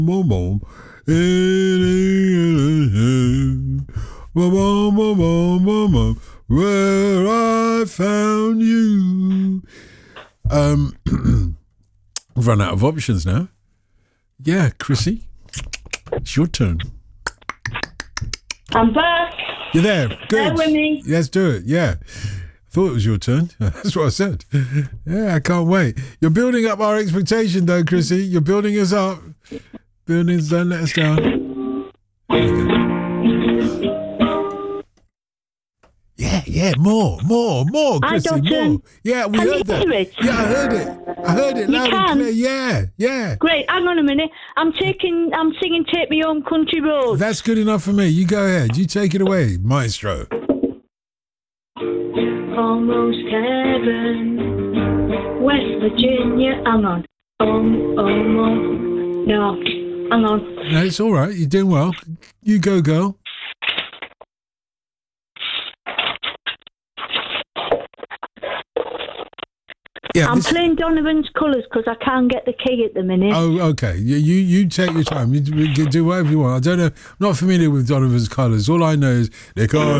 boom, boom. Where I found you. We've run out of options now. Yeah, Chrissy, it's your turn. I'm back. You're there. Good. Bear with me. Let's do it. Yeah. Thought it was your turn. That's what I said. Yeah, I can't wait. You're building up our expectation, though, Chrissy. You're building us up. Buildings don't let us down. There you go. Yeah, more, Chrissy, more. Yeah, we heard that. Hear it? Yeah, I heard it loud and clear. Yeah. Great, hang on a minute. I'm singing Take Me Home Country Road. That's good enough for me. You go ahead. You take it away, maestro. Almost heaven, West Virginia. Hang on. Almost. No, hang on. No, it's all right. You're doing well. You go, girl. Yeah, I'm playing Donovan's Colours because I can't get the key at the minute. Oh, okay. You take your time. You do whatever you want. I don't know. I'm not familiar with Donovan's Colours. All I know is they're calling